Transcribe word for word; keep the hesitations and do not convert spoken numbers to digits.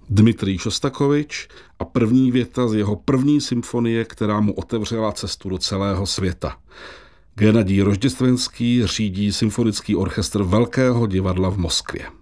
Dmitrij Šostakovič a první věta z jeho první symfonie, která mu otevřela cestu do celého světa. Gennadij Rožděstvenský řídí symfonický orchestr Velkého divadla v Moskvě.